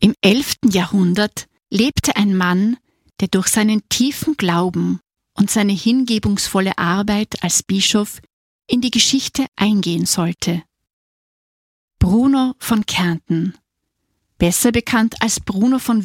Im 11. Jahrhundert lebte ein Mann, der durch seinen tiefen Glauben und seine hingebungsvolle Arbeit als Bischof in die Geschichte eingehen sollte. Bruno von Kärnten, besser bekannt als Bruno von